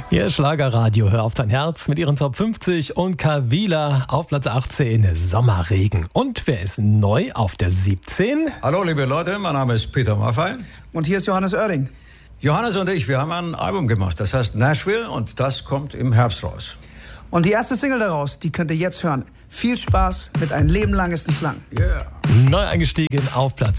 Hier ist Schlagerradio, hör auf dein Herz mit ihren Top 50 und Kavila auf Platz 18, Sommerregen. Und wer ist neu auf der 17? Hallo liebe Leute, mein Name ist Peter Maffay. Und hier ist Johannes Oerding. Johannes und ich, wir haben ein Album gemacht, das heißt Nashville und das kommt im Herbst raus. Und die erste Single daraus, die könnt ihr jetzt hören. Viel Spaß mit Ein Leben lang ist nicht lang. Yeah. Neu eingestiegen auf Platz